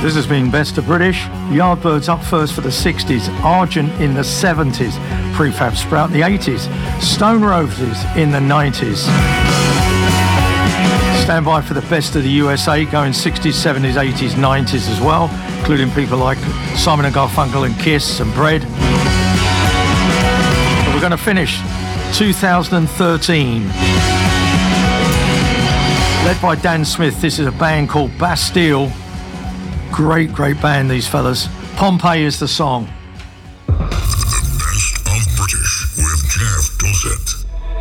This has been Best of British. Yardbirds up first for the 60s, Argent in the 70s, Prefab Sprout in the 80s, Stone Roses in the 90s. Stand by for the best of the USA, going 60s, 70s, 80s, 90s as well, including people like Simon and Garfunkel and Kiss and Bread. But we're going to finish 2013. Led by Dan Smith, this is a band called Bastille. Great band, these fellas. Pompeii is the song.